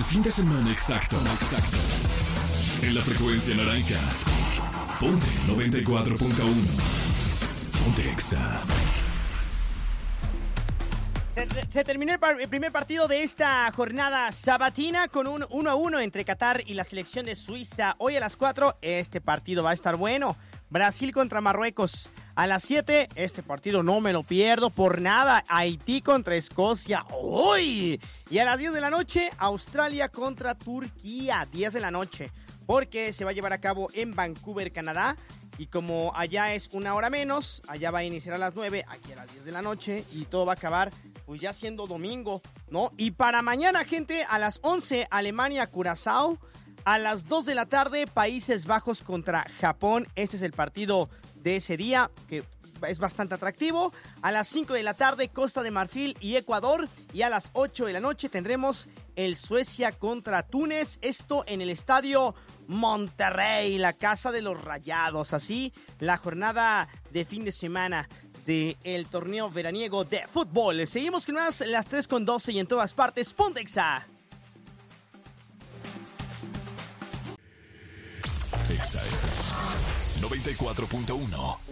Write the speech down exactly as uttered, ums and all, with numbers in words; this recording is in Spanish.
fin de semana exacto, exacto. En la frecuencia naranja. Ponte noventa y cuatro punto uno. Ponte Exa. Se, se terminó el, par, el primer partido de esta jornada sabatina con un uno a uno entre Qatar y la selección de Suiza. Hoy a las cuatro este partido va a estar bueno. Brasil contra Marruecos. A las siete, este partido no me lo pierdo por nada. Haití contra Escocia. ¡Uy! Y a las diez de la noche, Australia contra Turquía. diez de la noche. Porque se va a llevar a cabo en Vancouver, Canadá. Y como allá es una hora menos, allá va a iniciar a las nueve, aquí a las diez de la noche. Y todo va a acabar pues ya siendo domingo, ¿no? Y para mañana, gente, a las once, Alemania, Curazao. A las dos de la tarde, Países Bajos contra Japón. Este es el partido de ese día, que es bastante atractivo. A las cinco de la tarde, Costa de Marfil y Ecuador. Y a las ocho de la noche tendremos el Suecia contra Túnez. Esto en el estadio Monterrey, la casa de los Rayados. Así, la jornada de fin de semana del torneo veraniego de fútbol. Seguimos con más, las tres con doce y en todas partes. Ponte Exa. Exa noventa y cuatro punto uno.